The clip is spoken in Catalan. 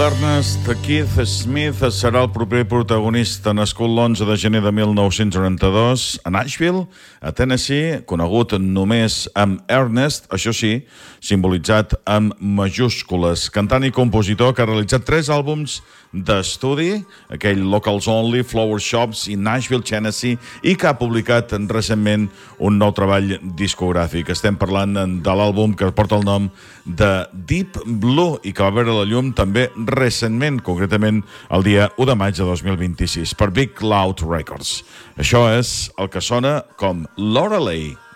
Ernest Keith Smith serà el proper protagonista, nascut l'11 de gener de 1992 a Nashville, a Tennessee, conegut només amb Ernest, això sí, simbolitzat amb majúscules, cantant i compositor que ha realitzat 3 àlbums d'estudi, aquell Locals Only, Flower Shops i Nashville, Tennessee, i que ha publicat recentment un nou treball discogràfic. Estem parlant de l'àlbum que porta el nom de Deep Blue i que va veure la llum també recentment, concretament el dia 1 de maig de 2026, per Big Loud Records. Això és el que sona com Lorelei.